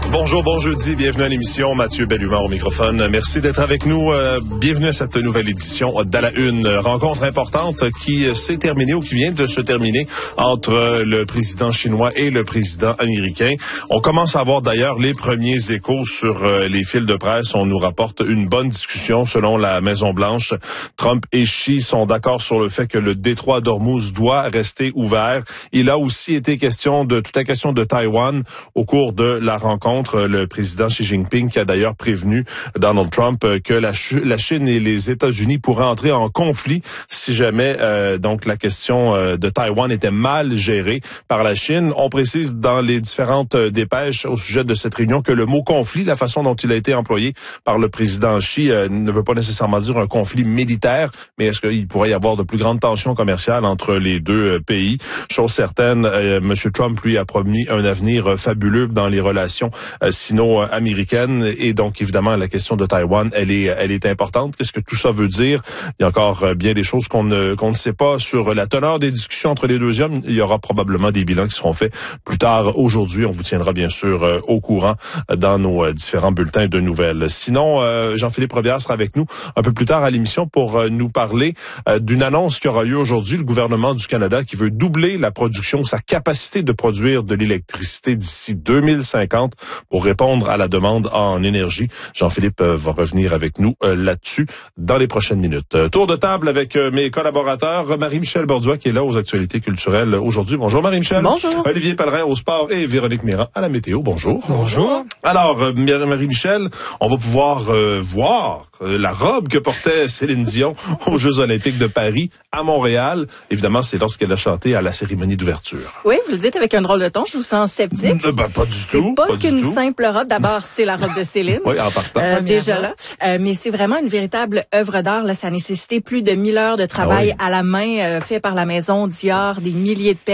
Bonjour, bon jeudi, bienvenue à l'émission. Mathieu Bellumeur au microphone. Merci d'être avec nous. Bienvenue à cette nouvelle édition d'À la Une. Rencontre importante qui s'est terminée ou qui vient de se terminer entre le président chinois et le président américain. On commence à avoir d'ailleurs les premiers échos sur les fils de presse. On nous rapporte une bonne discussion selon la Maison-Blanche. Trump et Xi sont d'accord sur le fait que le détroit d'Ormuz doit rester ouvert. Il a aussi été question de toute la question de Taïwan au cours de la rencontre. Le président Xi Jinping qui a d'ailleurs prévenu Donald Trump que la Chine et les États-Unis pourraient entrer en conflit si jamais donc la question de Taïwan était mal gérée par la Chine. On précise dans les différentes dépêches au sujet de cette réunion que le mot conflit, la façon dont il a été employé par le président Xi ne veut pas nécessairement dire un conflit militaire, mais est-ce qu'il pourrait y avoir de plus grandes tensions commerciales entre les deux pays? Chose certaine, M. Trump lui a promis un avenir fabuleux dans les relations sino-américaine et donc évidemment la question de Taïwan, elle est importante. Qu'est-ce que tout ça veut dire? Il y a encore bien des choses qu'on ne sait pas sur la teneur des discussions entre les deux hommes. Il y aura probablement des bilans qui seront faits plus tard aujourd'hui. On vous tiendra bien sûr au courant dans nos différents bulletins de nouvelles. Sinon, Jean-Philippe Robillard sera avec nous un peu plus tard à l'émission pour nous parler d'une annonce qui aura lieu aujourd'hui. Le gouvernement du Canada qui veut doubler la production, sa capacité de produire de l'électricité d'ici 2050 pour répondre à la demande en énergie. Jean-Philippe va revenir avec nous là-dessus dans les prochaines minutes. Tour de table avec mes collaborateurs. Marie-Michel Borduas qui est là aux actualités culturelles aujourd'hui. Bonjour Marie-Michel. Bonjour. Olivier Pellerin au sport et Véronique Méran à la météo. Bonjour. Bonjour. Alors, Marie-Michel, on va pouvoir voir la robe que portait Céline Dion aux Jeux Olympiques de Paris à Montréal. Évidemment, c'est lorsqu'elle a chanté à la cérémonie d'ouverture. Oui, vous le dites avec un drôle de ton, je vous sens sceptique. Pas du tout. C'est pas qu'une simple robe. D'abord, c'est la robe de Céline. Oui, en partant. Déjà là. Mais c'est vraiment une véritable œuvre d'art. Là, ça a nécessité plus de 1000 heures de travail à la main fait par la maison Dior, des milliers de